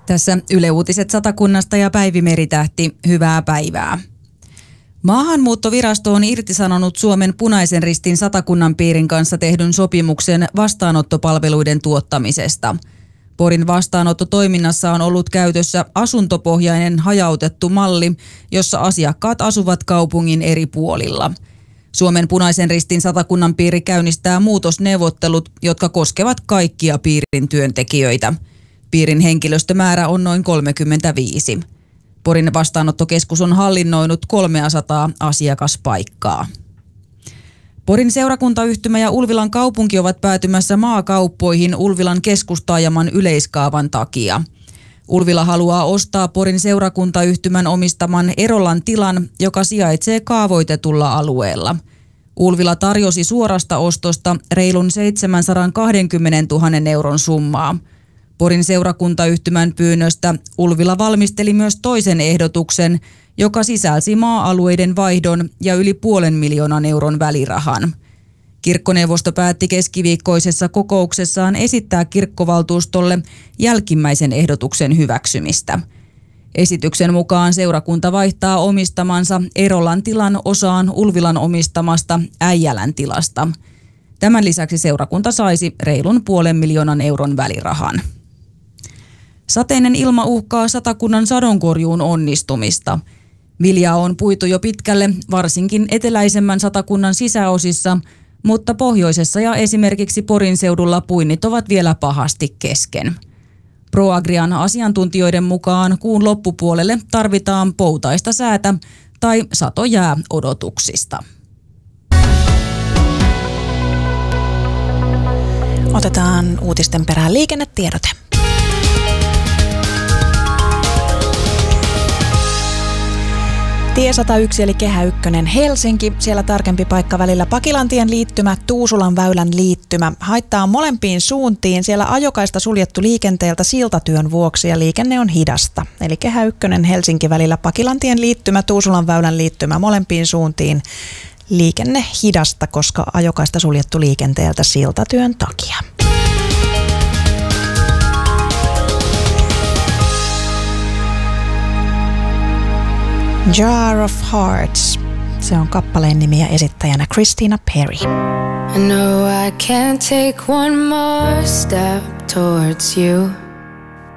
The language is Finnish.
Tässä Yle Uutiset Satakunnasta ja Päivi Meritähti, hyvää päivää. Maahanmuuttovirasto on irtisanonut Suomen Punaisen Ristin Satakunnan piirin kanssa tehdyn sopimuksen vastaanottopalveluiden tuottamisesta. Porin vastaanottotoiminnassa on ollut käytössä asuntopohjainen hajautettu malli, jossa asiakkaat asuvat kaupungin eri puolilla. Suomen Punaisen Ristin Satakunnan piiri käynnistää muutosneuvottelut, jotka koskevat kaikkia piirin työntekijöitä. Piirin henkilöstömäärä on noin 35. Porin vastaanottokeskus on hallinnoinut 300 asiakaspaikkaa. Porin seurakuntayhtymä ja Ulvilan kaupunki ovat päätymässä maakauppoihin Ulvilan keskustaajaman yleiskaavan takia. Ulvila haluaa ostaa Porin seurakuntayhtymän omistaman Erolan tilan, joka sijaitsee kaavoitetulla alueella. Ulvila tarjosi suorasta ostosta reilun 720 000 euron summaa. Porin seurakuntayhtymän pyynnöstä Ulvila valmisteli myös toisen ehdotuksen, joka sisälsi maa-alueiden vaihdon ja yli 500 000 euron välirahan. Kirkkoneuvosto päätti keskiviikkoisessa kokouksessaan esittää kirkkovaltuustolle jälkimmäisen ehdotuksen hyväksymistä. Esityksen mukaan seurakunta vaihtaa omistamansa Erolan tilan osaan Ulvilan omistamasta Äijälän tilasta. Tämän lisäksi seurakunta saisi reilun 500 000 euron välirahan. Sateinen ilma uhkaa Satakunnan sadonkorjuun onnistumista. Viljaa on puitu jo pitkälle, varsinkin eteläisemmän Satakunnan sisäosissa, mutta pohjoisessa ja esimerkiksi Porin seudulla puinnit ovat vielä pahasti kesken. ProAgrian asiantuntijoiden mukaan kuun loppupuolelle tarvitaan poutaista säätä tai sato jää odotuksista. Otetaan uutisten perään liikennetiedote. Tie 101 eli Kehä 1 Helsinki, siellä tarkempi paikka välillä Pakilantien liittymä, Tuusulan väylän liittymä. Haittaa molempiin suuntiin, siellä ajokaista suljettu liikenteeltä siltatyön vuoksi ja liikenne on hidasta. Eli Kehä 1 Helsinki välillä Pakilantien liittymä, Tuusulan väylän liittymä molempiin suuntiin. Liikenne hidasta, koska ajokaista suljettu liikenteeltä siltatyön takia. Jar of Hearts. Se on kappaleen nimi ja esittäjänä Christina Perri. I know I can't take one more step towards you.